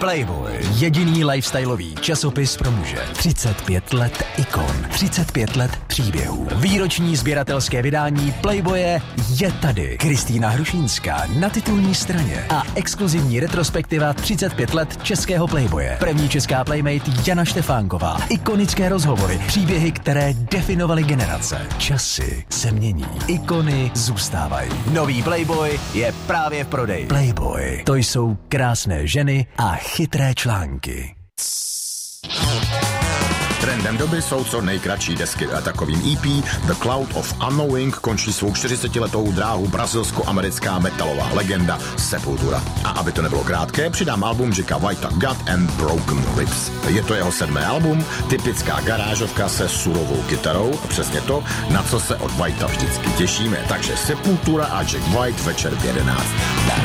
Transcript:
Playboy, jediný lifestyleový časopis pro muže. 35 let ikon, 35 let příběhů. Výroční sběratelské vydání Playboye je tady. Kristýna Hrušínská na titulní straně a exkluzivní retrospektiva 35 let českého Playboye. První česká playmate Jana Štefánková. Ikonické rozhovory, příběhy, které definovaly generace. Časy se mění, ikony zůstávají. Nový Playboy je právě v prodeji. Playboy, to jsou krásné ženy a chytré články. Trendem doby jsou co nejkratší desky a takovým EP The Cloud of Unknowing končí svou 40letou dráhu brazilsko-americká metalová legenda Sepultura. A aby to nebylo krátké, přidám album Jacka Whitea God and Broken Ribs. Je to jeho 7. album, typická garážovka se surovou kytarou, přesně to, na co se od Whitea vždycky těšíme. Takže Sepultura a Jack White večer v 11.